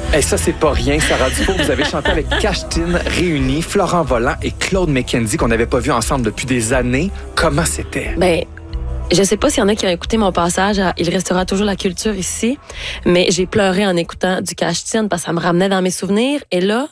Et ça, c'est pas rien. Sarah Dufour, vous avez chanté avec Cachetine réunis, Florent Volant et Claude McKenzie qu'on n'avait pas vu ensemble depuis des années. Comment c'était? Ben, je sais pas s'il y en a qui ont écouté mon passage à Il restera toujours la culture ici, mais j'ai pleuré en écoutant du Cachetine parce que ça me ramenait dans mes souvenirs. Et là,